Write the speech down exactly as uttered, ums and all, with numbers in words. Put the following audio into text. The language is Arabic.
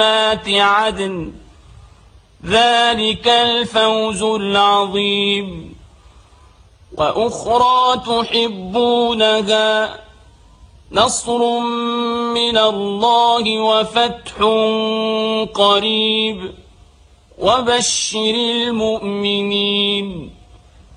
جنات عدن ذلك الفوز العظيم. وأخرى تحبونها نصر من الله وفتح قريب وبشر المؤمنين.